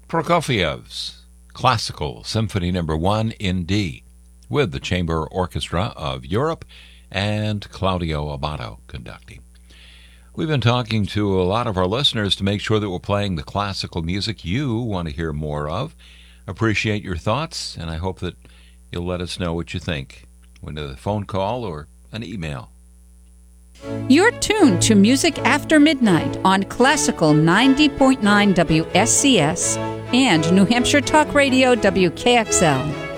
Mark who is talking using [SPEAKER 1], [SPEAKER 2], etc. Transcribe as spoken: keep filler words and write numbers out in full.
[SPEAKER 1] Prokofiev's Classical Symphony Number one in D, with the Chamber Orchestra of Europe and Claudio Abbado conducting. We've been talking to a lot of our listeners to make sure that we're playing the classical music you want to hear more of. Appreciate your thoughts, and I hope that you'll let us know what you think with a phone call or an email.
[SPEAKER 2] You're tuned to Music After Midnight on Classical ninety point nine W S C S and New Hampshire Talk Radio W K X L.